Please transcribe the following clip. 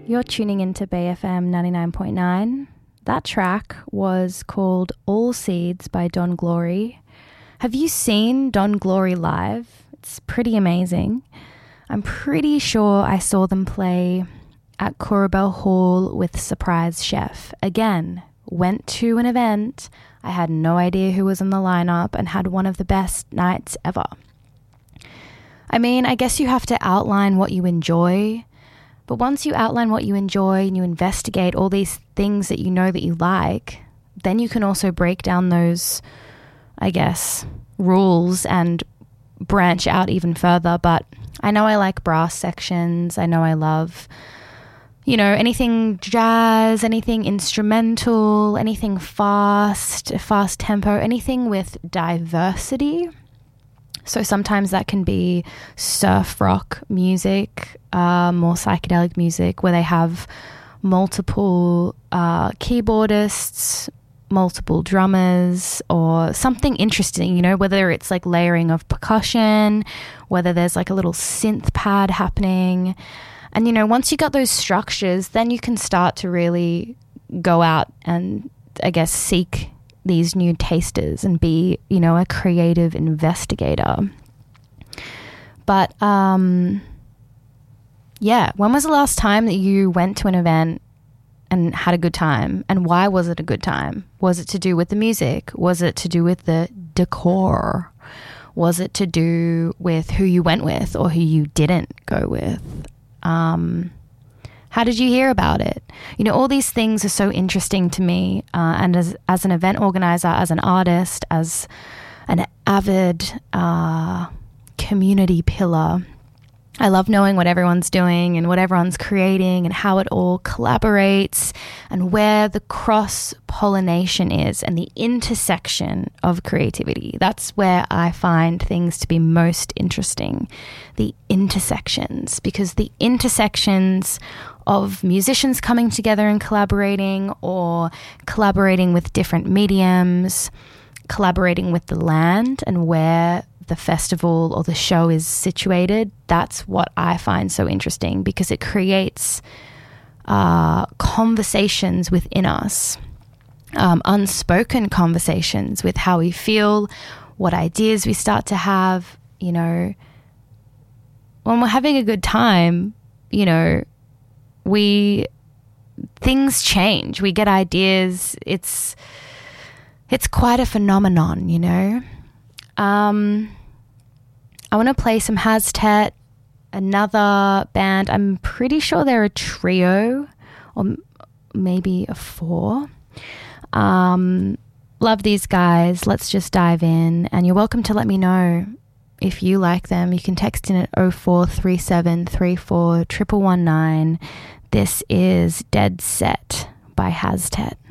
You're tuning into BFM 99.9. That track was called All Seeds by Don Glory. Have you seen Don Glory live? It's pretty amazing. I'm pretty sure I saw them play at Kurabel Hall with Surprise Chef. Again, went to an event. I had no idea who was in the lineup and had one of the best nights ever. I mean, I guess you have to outline what you enjoy. But once you outline what you enjoy and you investigate all these things that you know that you like, then you can also break down those, I guess, rules and branch out even further. But I know I like brass sections. I know I love, anything jazz, anything instrumental, anything fast tempo, anything with diversity. So sometimes that can be surf rock music, more psychedelic music, where they have multiple keyboardists, multiple drummers, or something interesting, whether it's like layering of percussion, whether there's like a little synth pad happening. And, once you got those structures, then you can start to really go out and, I guess, seek these new tasters and be, a creative investigator. But, when was the last time that you went to an event and had a good time? And why was it a good time? Was it to do with the music? Was it to do with the decor? Was it to do with who you went with or who you didn't go with? How did you hear about it? All these things are so interesting to me. And as an event organizer, as an artist, as an avid community pillar, I love knowing what everyone's doing and what everyone's creating and how it all collaborates and where the cross-pollination is and the intersection of creativity. That's where I find things to be most interesting, the intersections, because the intersections of musicians coming together and collaborating, or collaborating with different mediums, collaborating with the land and where the festival or the show is situated, that's what I find so interesting, because it creates conversations within us, unspoken conversations with how we feel, what ideas we start to have. When we're having a good time, things change, we get ideas. It's quite a phenomenon, I want to play some Haztet, another band. I'm pretty sure they're a trio or maybe a four. Love these guys. Let's just dive in. And you're welcome to let me know if you like them. You can text in at 0437 34 119. This is Dead Set by Haztet.